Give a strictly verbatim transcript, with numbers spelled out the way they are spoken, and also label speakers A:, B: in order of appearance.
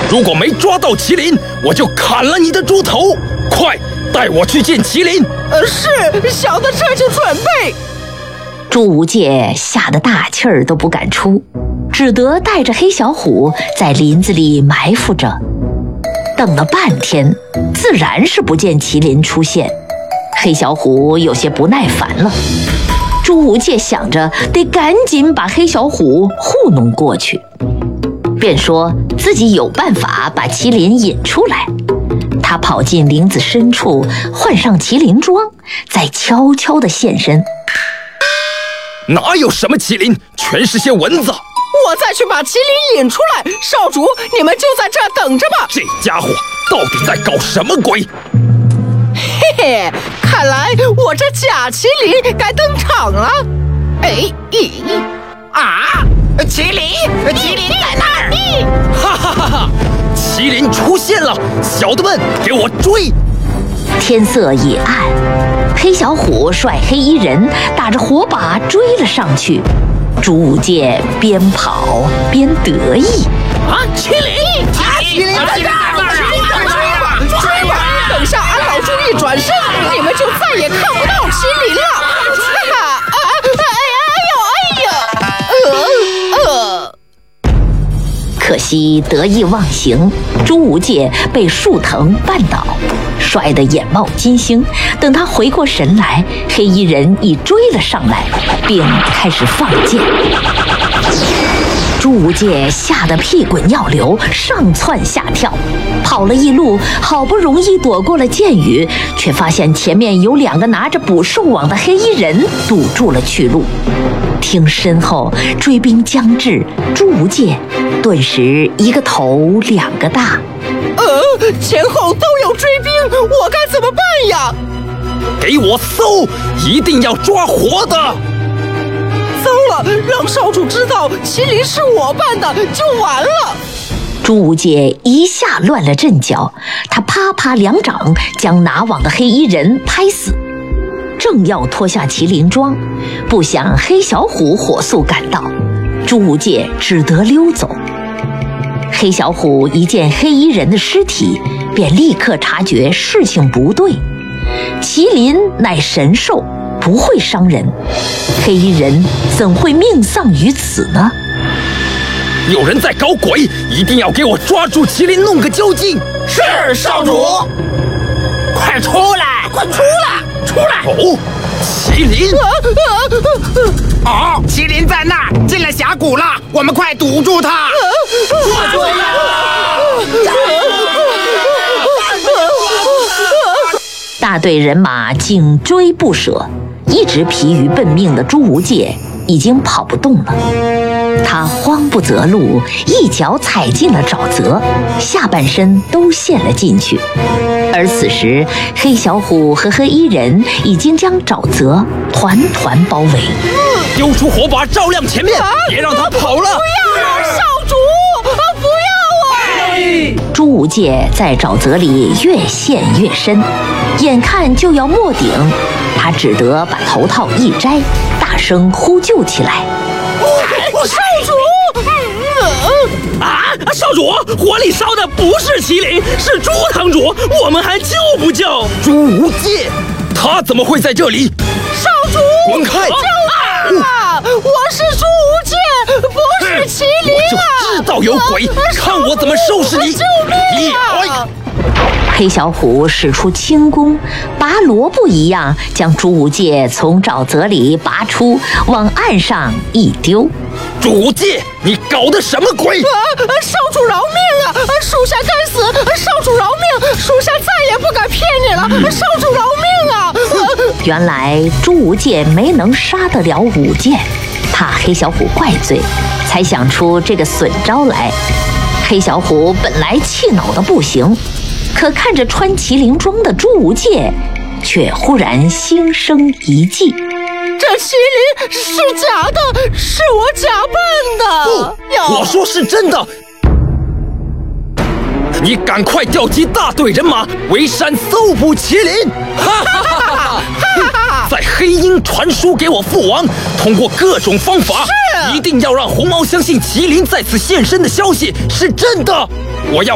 A: 如果没抓到麒麟，我就砍了你的猪头！快，带我去见麒麟！
B: 呃，是，小的这就准备。
C: 朱无戒吓得大气儿都不敢出，只得带着黑小虎在林子里埋伏着。等了半天，自然是不见麒麟出现。黑小虎有些不耐烦了。朱无戒想着得赶紧把黑小虎糊弄过去，便说自己有办法把麒麟引出来。他跑进林子深处，换上麒麟装，再悄悄地现身。
A: 哪有什么麒麟，全是些蚊子！
B: 我再去把麒麟引出来。少主，你们就在这儿等着吧。
A: 这家伙到底在搞什么鬼？
B: 嘿嘿，看来我这假麒麟该登场了。哎咦
D: 啊！麒麟，麒麟在那儿！
A: 哈哈哈哈！麒麟出现了，小的们给我追！
C: 天色已暗，黑小虎率黑衣人打着火把追了上去。朱无戒边跑边得意。
D: 啊，麒麟！啊，麒麟在那儿！
B: 追吧，追吧！等下俺老朱一转身，你们就再也看不到麒麟了。哈哈！啊！哎呀！哎呀！呃呃。
C: 可惜得意忘形，朱无戒被树藤绊倒，摔得眼冒金星。等他回过神来，黑衣人已追了上来，并开始放箭。朱无戒吓得屁滚尿流，上蹿下跳，跑了一路，好不容易躲过了箭雨，却发现前面有两个拿着捕兽网的黑衣人堵住了去路。听身后追兵将至，朱无戒顿时一个头两个大。
B: 呃，前后都有追兵，我该怎么办呀？
A: 给我搜，一定要抓活的！
B: 糟了，让少主知道麒麟是我扮的，就完了。
C: 朱无戒一下乱了阵脚，他啪啪两掌将拿网的黑衣人拍死，正要脱下麒麟装，不想黑小虎火速赶到，朱无戒只得溜走。黑小虎一见黑衣人的尸体，便立刻察觉事情不对。麒麟乃神兽，不会伤人，黑衣人怎会命丧于此呢？
A: 有人在搞鬼，一定要给我抓住麒麟，弄个究竟！
D: 是少主，快出来，快出来，出来！
A: 哦，麒麟！
D: 哦，麒麟在那儿，进了峡谷了，我们快堵住他！抓住呀！
C: 大队人马紧追不舍，一直疲于奔命的朱无戒已经跑不动了。他慌不择路，一脚踩进了沼泽，下半身都陷了进去。而此时，黑小虎和黑衣人已经将沼泽团团包围。
A: 丢出火把照亮前面，别让他跑了！
B: 不要啊，少主！啊，不要啊！
C: 朱无戒在沼泽里越陷越深，眼看就要没顶，他只得把头套一摘，大声呼救起来。
B: 少主！
A: 啊！少主，火里烧的不是麒麟，是朱堂主，我们还救不救？朱无戒，他怎么会在这里？
B: 少主，
A: 滚开！
B: 救命啊！我是朱无戒，不是麒麟啊！
A: 我就知道有鬼，看我怎么收拾你！
B: 救命啊！
C: 黑小虎使出轻功，拔萝卜一样将朱无戒从沼泽里拔出，往岸上一丢。
A: 朱无戒，你搞的什么鬼？
B: 啊！少主饶命啊！属下该死！少主饶命！属下再也不敢骗你了！少主饶命啊！
C: 原来朱无戒没能杀得了五剑，怕黑小虎怪罪，才想出这个损招来。黑小虎本来气恼的不行，可看着穿麒麟装的朱无戒，却忽然心生一计。
B: 这麒麟是假的，是我假扮的。
A: 不，我说是真的。你赶快调集大队人马围山搜捕麒麟！哈哈哈哈！在黑鹰传书给我父王，通过各种方法，一定要让红毛相信麒麟在此现身的消息是真的。我要